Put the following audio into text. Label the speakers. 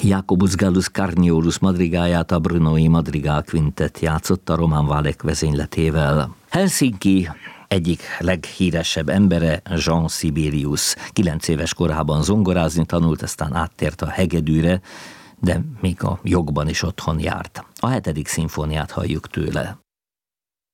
Speaker 1: Jacobus Gallus Carniolus madrigáját a Brnói Madrigál Quintet játszotta Roman Valek vezényletével. Helsinki egyik leghíresebb embere Jean Sibelius. 9 éves korában zongorázni tanult, aztán áttért a hegedűre, de még a jogban is otthon járt. A 7. szimfóniát halljuk tőle.